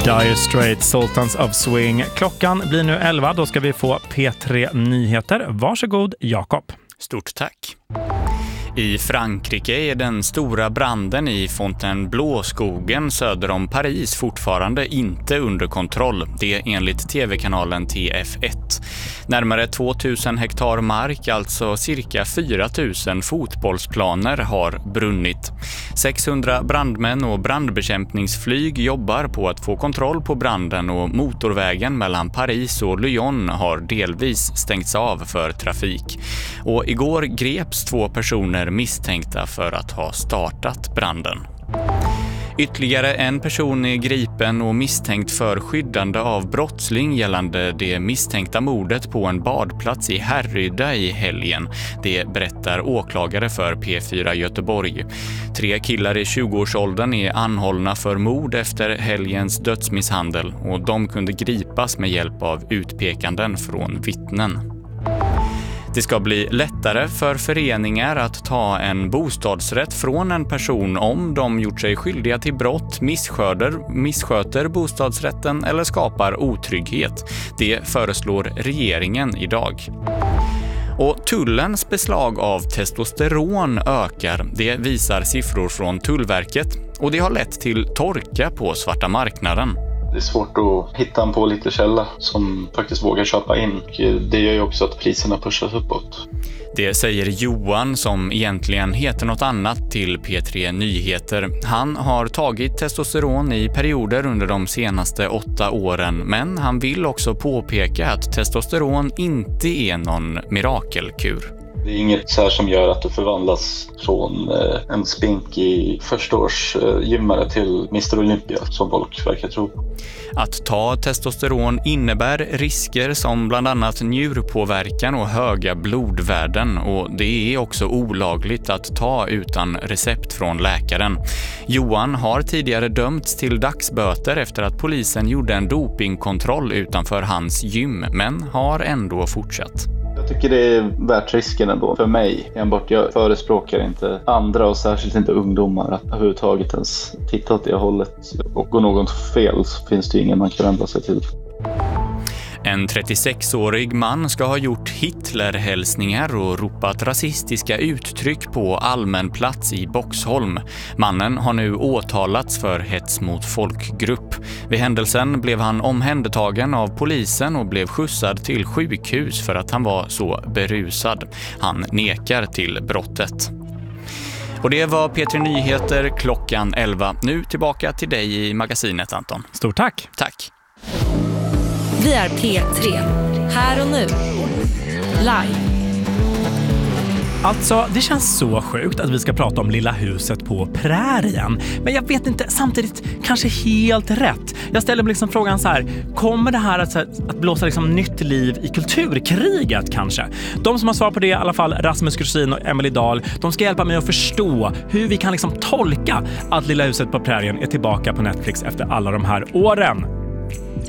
Dire Straits, Sultans of Swing. Klockan blir nu 11, då ska vi få P3 Nyheter. Varsågod, Jakob. Stort tack. I Frankrike är den stora branden i Fontainebleau-skogen söder om Paris fortfarande inte under kontroll. Det enligt tv-kanalen TF1. Närmare 2000 hektar mark, alltså cirka 4000 fotbollsplaner, har brunnit. 600 brandmän och brandbekämpningsflyg jobbar på att få kontroll på branden och motorvägen mellan Paris och Lyon har delvis stängts av för trafik. Och igår greps 2 personer misstänkta för att ha startat branden. Ytterligare en person är gripen och misstänkt för skyddande av brottsling gällande det misstänkta mordet på en badplats i Härryda i helgen. Det berättar åklagare för P4 Göteborg. 3 killar i 20-årsåldern är anhållna för mord efter helgens dödsmisshandel och de kunde gripas med hjälp av utpekanden från vittnen. Det ska bli lättare för föreningar att ta en bostadsrätt från en person om de gjort sig skyldiga till brott, missköter bostadsrätten eller skapar otrygghet. Det föreslår regeringen idag. Och tullens beslag av testosteron ökar. Det visar siffror från Tullverket och det har lett till torka på svarta marknaden. Det är svårt att hitta en pålitlig källa som faktiskt vågar köpa in. Det gör ju också att priserna pushas uppåt. Det säger Johan som egentligen heter något annat till P3 Nyheter. Han har tagit testosteron i perioder under de senaste 8 åren, men han vill också påpeka att testosteron inte är någon mirakelkur. Det är inget så här som gör att du förvandlas från en spinkig förstaårsgymmare till Mr. Olympia, som folk verkar tro. Att ta testosteron innebär risker som bland annat njurpåverkan och höga blodvärden, och det är också olagligt att ta utan recept från läkaren. Johan har tidigare dömts till dagsböter efter att polisen gjorde en dopingkontroll utanför hans gym, men har ändå fortsatt. Jag tycker det är värt risken ändå. För mig enbart, jag förespråkar inte andra och särskilt inte ungdomar att överhuvudtaget ens titta åt det hållet. Och går något fel så finns det ju ingen man kan vända sig till. En 36-årig man ska ha gjort Hitlerhälsningar och ropat rasistiska uttryck på allmän plats i Boxholm. Mannen har nu åtalats för hets mot folkgrupp. Vid händelsen blev han omhändertagen av polisen och blev skjutsad till sjukhus för att han var så berusad. Han nekar till brottet. Och det var P3 Nyheter klockan 11. Nu tillbaka till dig i magasinet, Anton. Stort tack. Tack. Vi är P3, här och nu, live. Alltså, det känns så sjukt att vi ska prata om Lilla huset på prärien. Men jag vet inte, samtidigt kanske helt rätt. Jag ställer mig liksom frågan så här: kommer det här att blåsa liksom nytt liv i kulturkriget kanske? De som har svar på det, i alla fall Rasmus Kursin och Emily Dahl, de ska hjälpa mig att förstå hur vi kan liksom tolka att Lilla huset på prärien är tillbaka på Netflix efter alla de här åren.